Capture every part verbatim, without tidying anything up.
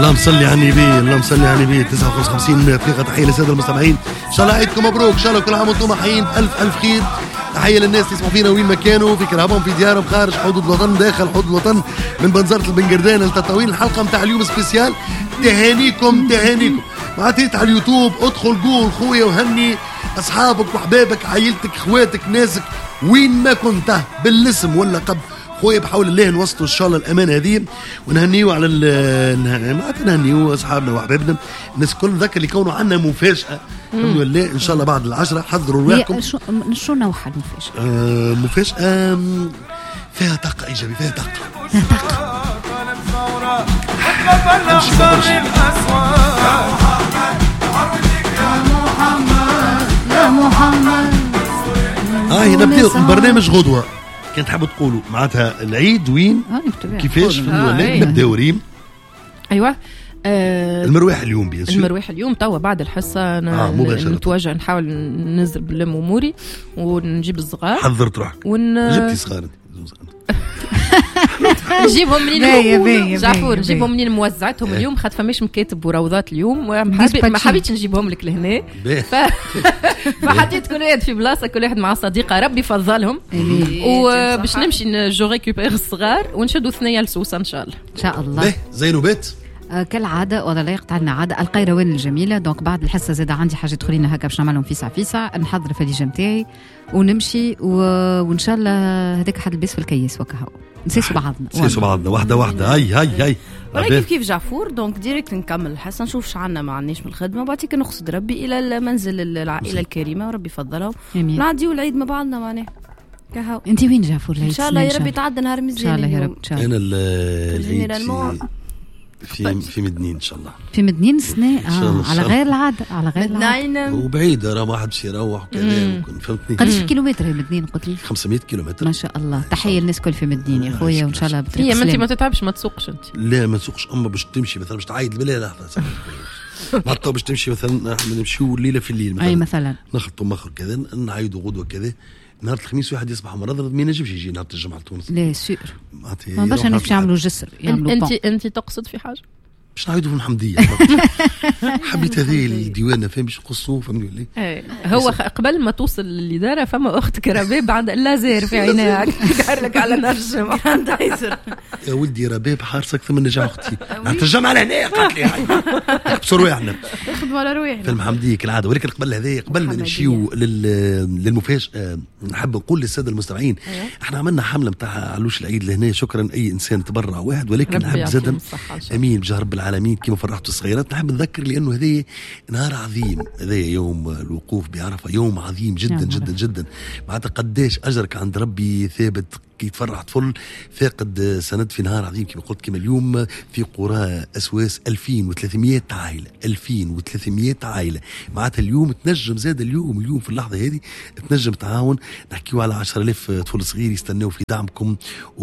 اللهم صل على النبي، اللهم صل على النبي. تسعة وخمسين دقيقة. تحية للسادة المستمعين، إن شاء الله عيدكم مبروك، إن شاء الله كل عام وأنتم حيين ألف ألف خير. تحية للناس اللي يسمعوا فينا وين ما كانوا، في كرهبهم، في ديارهم، خارج حدود الوطن، داخل حدود الوطن، من بنزرة البنجردان لتطاوين. الحلقة متاع اليوم سبيسيال، تهانيكم تهانيكم. معناتها على اليوتيوب ادخل قول خويا وهني أصحابك وحبابك، عائلتك، خواتك، ناسك، وين ما كنت بالاسم ولا قبل. خويا بحول الله نوصلوا ان شاء الله الامانه هذه، ونهنيو على معناتها نهنيو اصحابنا واحبابنا الناس الكل. ذكر اللي كونوا عندنا مفاجاه الحمد لله ان شاء الله بعد العشرة. حضروا رواحكم. شو شو نوع المفاجاه؟ آه مفاجاه فيها طاقه ايجابيه، فيها طاقه فيها طاقه. يا محمد هاي نبدأ برنامج غدوه. كنت حابب تقولوا معناتها العيد وين كيفاش في الولاد نبداو ريم؟ ايوه آه المرويح اليوم بيان المرويح اليوم توا بعد الحصه آه نتوجه نحاول ننزل بلم اموري ونجيب الصغار. حضرت روحك ون... جبتي صغار نجيبهم منين جعفور نجيبهم منين موزعتهم اليوم خاطر فماش مكاتب وروضات اليوم ما حبيتش نجيبهم لك لهنا ف... فحطيت كل واحد في بلاصه كل واحد مع صديقه ربي فضلهم وباش نمشي نجو ريكوبير الصغار ونشدوا ثنيه لسوسه ان شاء الله ان شاء الله. زينو بيت آه كالعاده ولا لا يقطع لنا عاده القيروان الجميله. دونك بعد الحصه زاد عندي حاجه تخلينا هكا باش نعملهم فيسع فيسع نحضر فاليجه نتاعي ونمشي و... وان شاء الله هذاك حد لبس في الكيس وكهو نسيسوا بعضنا نسيسوا بعضنا واحده واحده. هاي هاي هاي ولا كيف كيف جعفور. دونك ديريكت نكمل الحصه نشوف شعنا ما عندناش من الخدمه وبعطيك نقصد ربي الى المنزل العائله الكريمه وربي يفضلهم نعديو العيد مع بعضنا معناه كهو. انت وين جعفور العيد؟ ان شاء الله يا ربي تعدى نهار مزيان ان شاء الله يا رب. انا العيد في في مدنين ان شاء الله. في مدنين سنة آه على غير العاده على غير العاده وبعيد راه واحد باش يروح وكذا فهمتني. قداش في كيلومتر هي مدنين قلت لي؟ خمسمية كيلومتر ما شاء الله. تحيه للناس كل في مدنين يا خويا وان شاء الله بطريقه هي ما انت ما تتعبش ما تسوقش انت. لا ما تسوقش اما باش تمشي مثلا باش تعيد بلا لحظه معناتها باش تمشي مثلا احنا نمشيو الليله في الليل مثلا اي مثلا نخلطوا مخر كذا نعيدوا غدوه كذا. نهار الخميس واحد يصبح مرض ما ينجمش يجي نهار الجمعه لتونس. لا سير ما باش نمشي يعملوا جسر يعملوا انت انت تقصد في حاجه باش نعيدوا في المحمديه حبيت هذه الديوانه فين باش نقصوه فهمني ولا هو قبل ما توصل للاداره فما اختك رباب عند اللازير في عينيها قال لك على نهار الجمعه يا ولدي رباب حارس اكثر من نجاح اختي نترجم على هنا قالت لي هاي نحبسوا رواحنا نخدموا على رواحنا في المحمديه كالعاده. ولكن قبل هذا قبل ما نمشيو للمفاجاه نحب نقول للساده المستمعين احنا عملنا حمله نتاع علوش العيد لهنا. شكرا اي انسان تبرع واحد ولكن نحب زاد امين بجاه رب العالمين كما فرحتوا الصغيرات. نحب نذكر لانه هذا نهار عظيم، هذا يوم الوقوف بعرفه يوم عظيم جدا جدا جدا. معناتها قداش اجرك عند ربي ثابت كي تفرح طفل فاقد سند في نهار عظيم كما قلت. كما اليوم في قرى أسواس ألفين وثلاثمية عائلة ألفين وثلاثمية عائلة. معناتها اليوم تنجم زاد اليوم اليوم في اللحظة هذه تنجم تعاون نحكيو على عشرة آلاف طفل صغير يستناو في دعمكم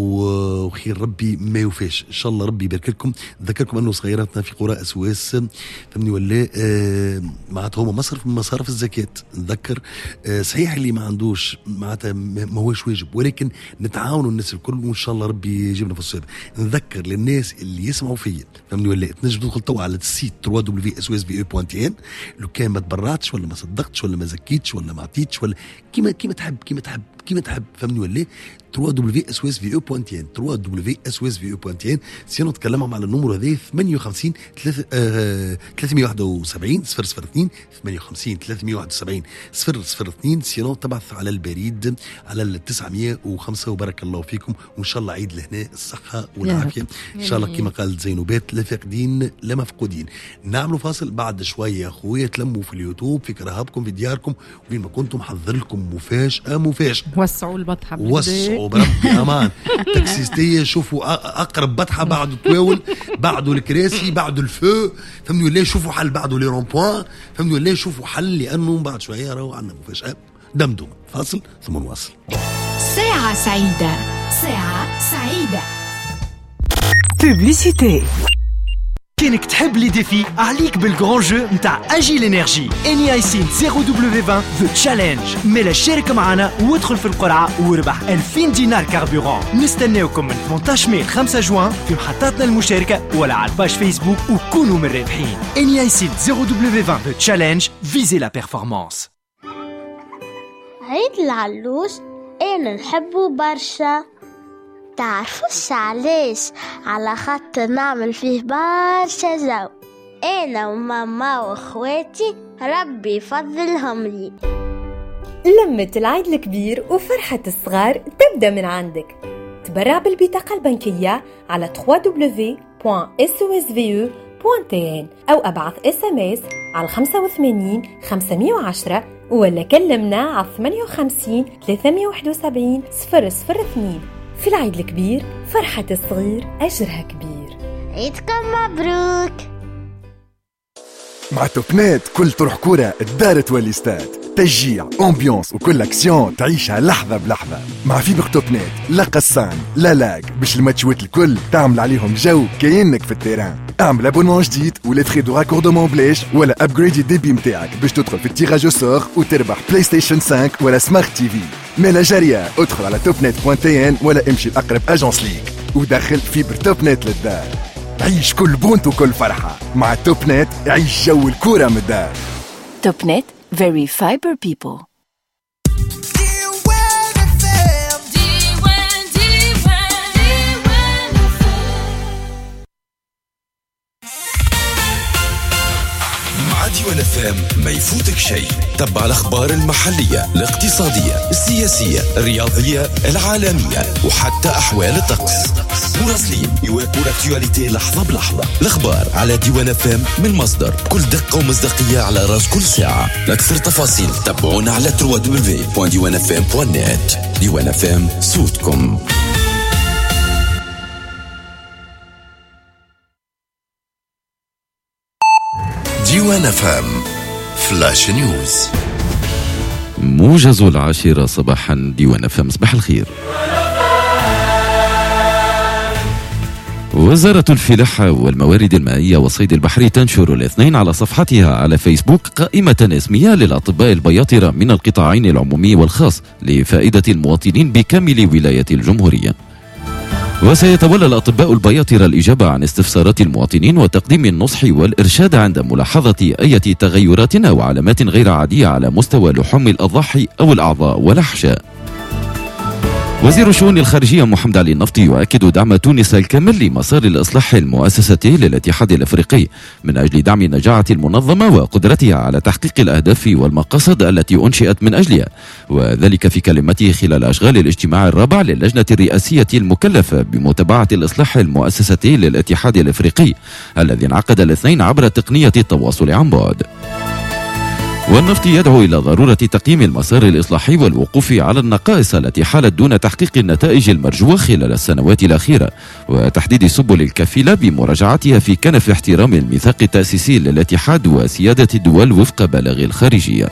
وخير ربي ما يوفاش إن شاء الله ربي يبارك لكم. ذكركم أنه صغيراتنا في قرى أسواس فهمني ولا آه معناتها هما مصرف من مصارف الزكاة. نذكر آه صحيح اللي ما عندوش معناتها ما هوش واجب ولكن نتعاون عاونوا الناس الكل وان شاء الله ربي يجيبنا في الصيف. نذكر للناس اللي يسمعوا فيا فهمني ولا تنجم تدخل توا على السيت دبليو دبليو دبليو دوت اس في او دوت ان لو كان ما تبرعتش ولا ما صدقتش ولا ما زكيتش ولا ما عطيتش ولا كيما كيما تحب كيما تحب كيما تحب فهمني ولا دبليو دبليو دبليو دوت اس في او دوت ان دبليو دبليو دبليو دوت اس في او دوت ان. سينو تكلموا على النمر هذا ثمانية وخمسين ثلاثمية وواحد وسبعين صفر صفر اثنين ثمانية وخمسين ثلاثمية وواحد وسبعين صفر صفر اثنين. سينو تبعث على البريد على التسعمية وخمسة. وبارك الله فيكم وان شاء الله عيد لهنا الصحه والعافيه ان شاء الله كما قال زينوبات لا فاقدين لا مفقودين. نعملوا فاصل بعد شويه يا خويا تلموا في اليوتيوب في كرهابكم في دياركم وين ما كنتم حضر لكم مفاجاه مفاجاه. وسعوا البطحه وسعوا بربي امان تاكسيستيه شوفوا اقرب بطحه بعد الطواول بعد الكراسي بعد الفو فهمني ولا شوفوا حل بعد لي رون بوين فهمني ولا شوفوا حل لانه بعد شويه راهو عندنا مفاجاه. دمدم فاصل ثم نواصل. ساعة سعيدة ساعة سعيدة. بوبليسيتي. كينك تحب لي ديفي عليك بالغران جو متاع اجي لينيرجي اني ايسين صفر دبليو عشرين ذا تشالنج. ميلا شارك معنا وادخل في القرعه وربح ألفين دينار كاربوران. نستناوكم من ثمانية عشر ماي خمسة جوان في محطاتنا المشاركه ولا على الباج فيسبوك وكونوا من الرابحين. اني ايسين صفر دبليو عشرين ذا تشالنج فيزي لا بيرفورمانس. عيد العلوش انا نحبه برشا. تعرفوش علاش؟ على خاطر نعمل فيه برشا جو انا وماما واخواتي ربي يفضلهم لي. لمة العيد الكبير وفرحة الصغار تبدأ من عندك. تبرع بالبطاقة البنكية على دبليو دبليو دبليو دوت اس او اس في او دوت تي ان أو أبعث اس ام اس على خمسة وثمانين خمسمية وعشرة ولا كلمنا على ثمانية وخمسين ثلاثمية وواحد وسبعين صفر صفر اثنين. في العيد الكبير فرحة الصغير أجرها كبير. عيدكم مبروك. مع توبنات كل تروح كورة الدار تولي ستاد. تشجيع امبيونس وكل اكسيون تعيشها لحظة بلحظة. مع فيبر توبنات لا قصان لا لاج باش الماتشوات الكل تعمل عليهم جو كأنك في التيران. اعمل ابونمون جديد ولا تخي دو راكوردمون بلاش ولا ابجريدي الديبي متاعك باش تدخل في التيراج او سور وتربح بلاي ستيشن خمسة ولا سمارت تي في. مالا جارية ادخل على توبنت دوت تي ان ولا امشي لأقرب اجنس ليك ودخل فيبر توبنت للدار. عيش كل بونت وكل فرحة مع توبنت. عيش جو الكورة من الدار. توبنت very fiber people. ديوان اف ام ما يفوتك شيء. تبع الاخبار المحليه الاقتصاديه السياسيه الرياضيه العالميه وحتى احوال الطقس. مراسلين يواكبوا الاكتواليتي لحظه بلحظه. الاخبار على ديوان اف ام من مصدر بكل دقه ومصداقيه على راس كل ساعه. لاكثر تفاصيل تابعونا على دبليو دبليو دبليو دوت ديوان اف ام دوت نت. ديوان اف ام صوتكم. ديوان اف ام فلاش نيوز. موجز العاشرة صباحا. ديوان اف ام صباح الخير. وزارة الفلاحة والموارد المائية والصيد البحري تنشر الاثنين على صفحتها على فيسبوك قائمة اسمية للأطباء البياطرة من القطاعين العمومي والخاص لفائدة المواطنين بكامل ولاية الجمهورية. وسيتولى الأطباء البياطرة الإجابة عن استفسارات المواطنين وتقديم النصح والإرشاد عند ملاحظة أي تغيرات أو علامات غير عادية على مستوى لحوم الأضاحي أو الأعضاء والأحشاء. وزير الشؤون الخارجية محمد علي النفطي يؤكد دعم تونس الكامل لمسار الإصلاح المؤسساتي للاتحاد الأفريقي من أجل دعم نجاعة المنظمة وقدرتها على تحقيق الأهداف والمقاصد التي أنشئت من أجلها، وذلك في كلمته خلال أشغال الاجتماع الرابع للجنة الرئاسية المكلفة بمتابعة الإصلاح المؤسساتي للاتحاد الأفريقي الذي انعقد الاثنين عبر تقنية التواصل عن بعد. والنفطي يدعو إلى ضرورة تقييم المسار الإصلاحي والوقوف على النقائص التي حالت دون تحقيق النتائج المرجوة خلال السنوات الأخيرة، وتحديد السبل الكفيلة بمراجعتها في كنف احترام الميثاق التأسيسي للاتحاد وسيادة الدول وفق بلاغ الخارجية.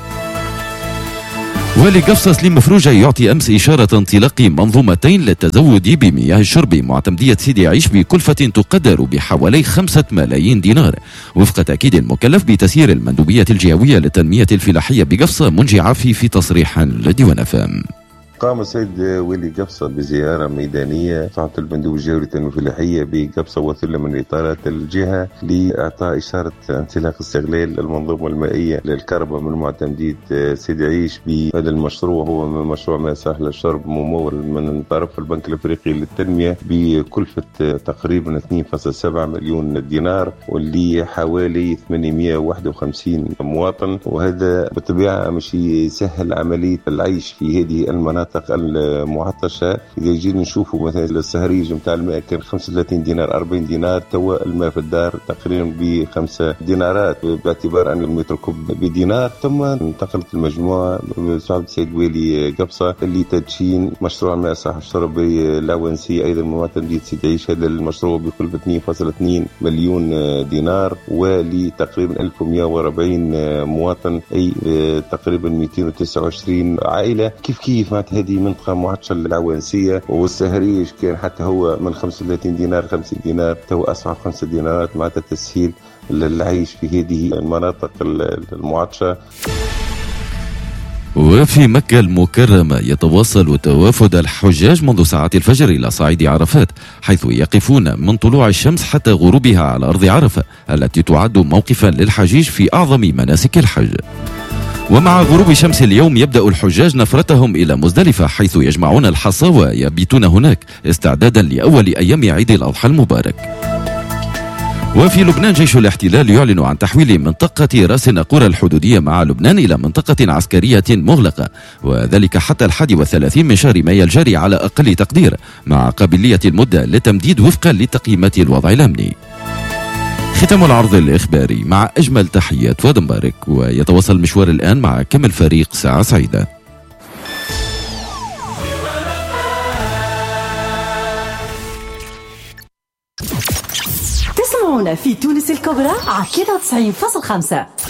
ولقفصة سليم مفروجة يعطي أمس إشارة انطلاق منظومتين للتزود بمياه الشرب معتمدية سيدي عيش بكلفة تقدر بحوالي خمسة ملايين دينار، وفق تأكيد المكلف بتسيير المندوبية الجهوية للتنمية الفلاحية بقفصة منجي عافي في تصريح لديوان اف ام. قام السيد ولي قفصة بزيارة ميدانية صاحب المندوب الجهوي للتنمية الفلاحية بقفصة وثلة من إطارات الجهة لإعطاء إشارة انطلاق استغلال المنظومة المائية للكهرباء من معتمدية سيدي عيش بهذا المشروع. هو مشروع ماء ساحل الشرب ممول من طرف البنك الأفريقي للتنمية بكلفة تقريبا اثنين فاصلة سبعة مليون دينار واللي حوالي ثمانمائة وواحد وخمسين مواطن، وهذا بالطبيعة مش يسهل عملية العيش في هذه المناطق المعطشة. إذا جينا نشوفوا مثلا السهريج متاع الماء كان خمسة وثلاثين دينار أربعين دينار، توا الماء في الدار تقريبا بخمسة دينارات باعتبار أن المتر كوب بدينار. ثم انتقلت المجموعة صاحب السيد ولي قفصة اللي تدشين مشروع ماء ساحل الشرب اللاونسي أيضا معتمدية سيدي عيش. هذا المشروع بكلفة اثنين فاصلة اثنين مليون دينار ولتقريبا ألف ومئة وأربعين مواطن، أي تقريبا مئتين وتسعة وعشرين عائلة. كيف كيف معناتها هذه منطقة معطشة للعوانسية، والسهريج كان حتى هو من خمسة وثلاثين دينار خمسين دينار تو أسعار خمسة دينارات، معناتها تسهيل للعيش في هذه المناطق المعطشة. وفي مكة المكرمة يتواصل توافد الحجاج منذ ساعات الفجر إلى صعيد عرفات، حيث يقفون من طلوع الشمس حتى غروبها على أرض عرفة التي تعد موقفا للحجيج في أعظم مناسك الحج. ومع غروب شمس اليوم يبدأ الحجاج نفرتهم إلى مزدلفة، حيث يجمعون الحصى ويبيتون هناك استعدادا لأول أيام عيد الأضحى المبارك. وفي لبنان جيش الاحتلال يعلن عن تحويل منطقة راس الناقورة الحدودية مع لبنان إلى منطقة عسكرية مغلقة، وذلك حتى الحادي والثلاثين من شهر مايو الجاري على أقل تقدير، مع قابلية المدة للتمديد وفقا لتقييمات الوضع الأمني. ختام العرض الإخباري مع أجمل تحيات فؤاد مبارك، ويتواصل المشوار الآن مع كامل فريق ساعة سعيدة. تسمعونا في تونس الكبرى على تسعين فاصلة خمسة.